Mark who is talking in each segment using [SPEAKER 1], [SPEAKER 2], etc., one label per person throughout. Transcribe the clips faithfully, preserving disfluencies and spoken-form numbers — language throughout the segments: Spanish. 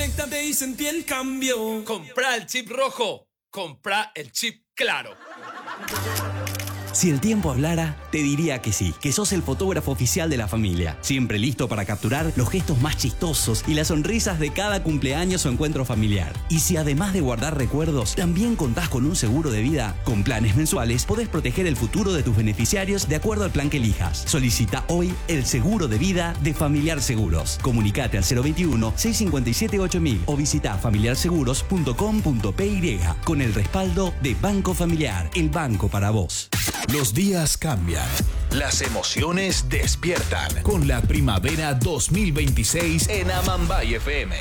[SPEAKER 1] conéctate y sentí el cambio.
[SPEAKER 2] Comprá el chip rojo, comprá el chip claro.
[SPEAKER 3] Si el tiempo hablara, te diría que sí, que sos el fotógrafo oficial de la familia, siempre listo para capturar los gestos más chistosos y las sonrisas de cada cumpleaños o encuentro familiar. Y si además de guardar recuerdos, también contás con un seguro de vida, con planes mensuales podés proteger el futuro de tus beneficiarios de acuerdo al plan que elijas. Solicita hoy el seguro de vida de Familiar Seguros. Comunicate al cero veintiuno, seiscientos cincuenta y siete, ocho mil o visita familiar seguros punto com punto p y con el respaldo de Banco Familiar, el banco para vos.
[SPEAKER 4] Los días cambian, las emociones despiertan con la primavera dos mil veintiséis en Amambay F M.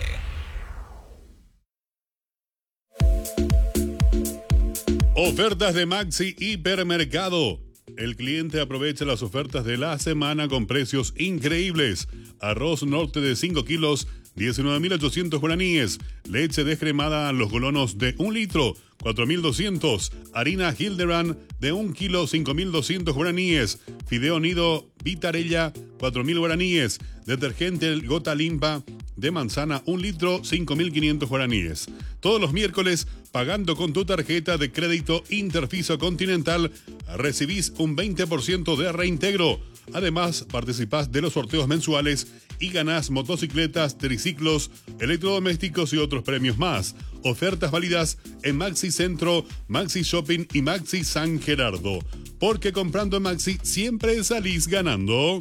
[SPEAKER 5] Ofertas de Maxi Hipermercado. El cliente aprovecha las ofertas de la semana con precios increíbles. Arroz norte de cinco kilos, diecinueve mil ochocientos guaraníes. Leche descremada Los Golonos de un litro, cuatro mil doscientos. Harina Hildebrand de un kilo, cinco mil doscientos guaraníes. Fideo Nido Vitarella, cuatro mil guaraníes. Detergente Gota Limpa de manzana, un litro, cinco mil quinientos guaraníes. Todos los miércoles, pagando con tu tarjeta de crédito Interfiso Continental, recibís un veinte por ciento de reintegro. Además, participás de los sorteos mensuales y ganás motocicletas, triciclos, electrodomésticos y otros premios más. Ofertas válidas en Maxi Centro, Maxi Shopping y Maxi San Gerardo. Porque comprando en Maxi siempre salís ganando.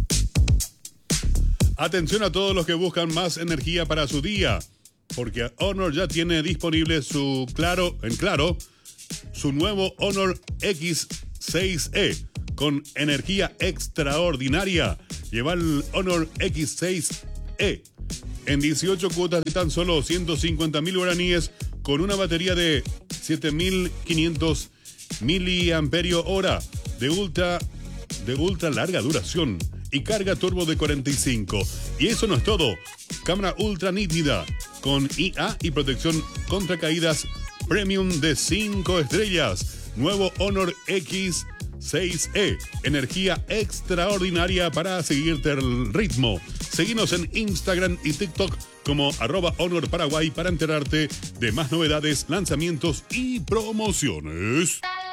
[SPEAKER 5] Atención a todos los que buscan más energía para su día, porque Honor ya tiene disponible su Claro, en Claro, su nuevo Honor X seis E con energía extraordinaria. Lleva el Honor X seis E en dieciocho cuotas de tan solo ciento cincuenta mil guaraníes con una batería de siete mil quinientos miliamperios hora de ultra, de ultra larga duración y carga turbo de cuarenta y cinco. Y eso no es todo. Cámara ultra nítida con I A y protección contra caídas premium de cinco estrellas. Nuevo Honor X seis E. Energía extraordinaria para seguirte el ritmo. Seguinos en Instagram y TikTok como arroba Honor Paraguay para enterarte de más novedades, lanzamientos y promociones.